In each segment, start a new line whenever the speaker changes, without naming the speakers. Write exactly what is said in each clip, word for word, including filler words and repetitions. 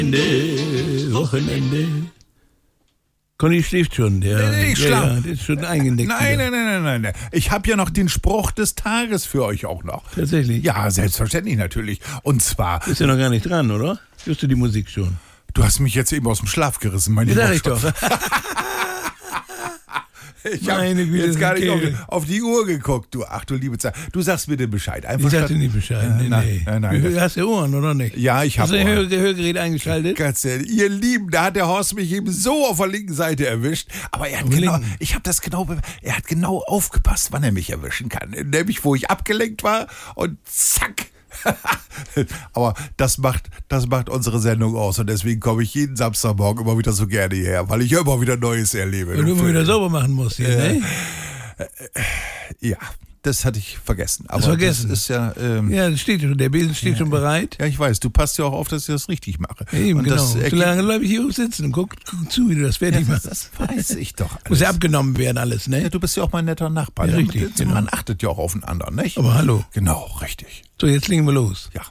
Wochenende. Conny schläft schon. Der,
Nee, nee, ich
ja,
schlaf.
ja, der ist schon eingedeckt.
Nein,
wieder.
nein, nein, nein, nein. Ich habe ja noch den Spruch des Tages für euch auch noch.
Tatsächlich?
Ja, selbstverständlich natürlich. Und zwar,
Ist ja noch gar nicht dran, oder? Hörst du die Musik schon?
du hast mich jetzt eben aus dem Schlaf gerissen, mein
Ja,
lieber
sag ich
Schatz.
doch.
Ich habe
Meine Güte,
jetzt gar nicht auf,
Kegel.
auf die Uhr geguckt, du. Ach du liebe Zeit. Du sagst mir den Bescheid. Einfach
Ich sagte
statt-
nicht Bescheid. Nee,
nein,
nee.
nein, nein,
Du
das-
hast ja Ohren, oder nicht?
Ja, ich
Hast
habe
du ein Hör Hörgerät eingeschaltet?
Ganz ehrlich, ihr Lieben, da hat der Horst mich eben so auf der linken Seite erwischt. Aber er hat
Auf der
genau,
linken?
ich habe das genau, be- er hat genau aufgepasst, wann er mich erwischen kann. Nämlich, wo ich abgelenkt war und zack. Aber das macht, das macht unsere Sendung aus und deswegen komme ich jeden Samstagmorgen immer wieder so gerne hierher, weil ich immer wieder Neues erlebe.
Wenn du immer wieder sauber machen musst hier, ne?
Ja, das hatte ich vergessen. Aber
vergessen?
das ist ja, ähm,
Ja, das steht schon. Der Besen steht schon bereit.
ja, ich weiß, du passt ja auch auf, dass ich das richtig mache.
Eben,
und
genau.
das
So
ergibt-
lange bleibe ich hier hoch sitzen und guck, guck zu, wie du das fertig
das,
machst.
das weiß ich doch alles.
Muss ja abgenommen werden alles,
Ja,
ne?
du bist ja auch mein netter Nachbar.
Ja,
ne?
richtig, genau.
Man achtet ja auch auf den anderen, nicht?
Aber hallo.
Genau, richtig.
So, jetzt legen wir los.
Ja.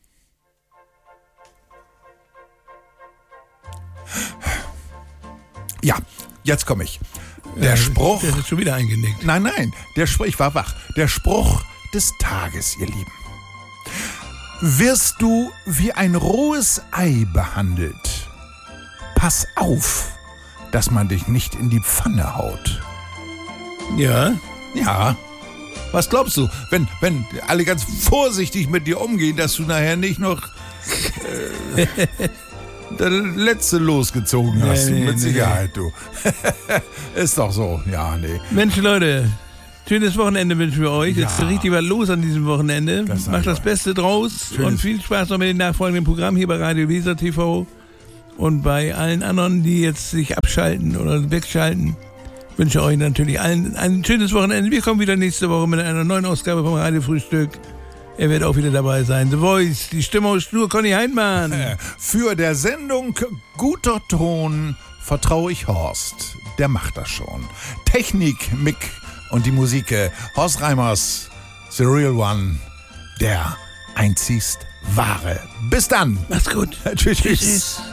Ja, jetzt komme ich. Der
Ja,
Spruch.
Der ist schon wieder eingenickt.
Nein, nein, der Spruch, ich war wach. Der Spruch des Tages, ihr Lieben. Wirst du wie ein rohes Ei behandelt, pass auf, dass man dich nicht in die Pfanne haut.
Ja?
Ja. Was glaubst du, wenn, wenn alle ganz vorsichtig mit dir umgehen, dass du nachher nicht noch äh, das letzte losgezogen hast?
Nee, nee,
mit
nee,
Sicherheit, du. Ist doch so. Ja, nee.
Mensch, Leute, schönes Wochenende wünschen wir euch.
Ja.
Jetzt richtig was los an diesem Wochenende.
Das sag
Macht
ich
das
euch.
Beste draus
Schönes-
und viel Spaß noch mit dem nachfolgenden Programm hier bei Radio Weser T V und bei allen anderen, die jetzt sich abschalten oder wegschalten. Ich wünsche euch natürlich allen ein schönes Wochenende. Wir kommen wieder nächste Woche mit einer neuen Ausgabe vom Radiofrühstück. Er wird auch wieder dabei sein. The Voice, die Stimme aus Stur, Conny Heinmann.
Für der Sendung Guter Ton vertraue ich Horst. Der macht das schon. Technik, Mick und die Musik. äh, Horst Reimers, The Real One, der einzigst wahre. Bis dann.
Macht's gut.
Tschüss.
Tschüss.